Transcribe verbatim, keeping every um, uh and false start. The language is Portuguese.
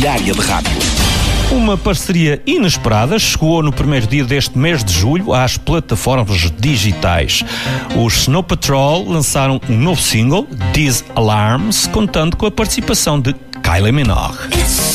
diária de rádio. Uma parceria inesperada chegou no primeiro dia deste mês de julho às plataformas digitais. Os Snow Patrol lançaram um novo single, These Alarms, contando com a participação de Kylie Minogue.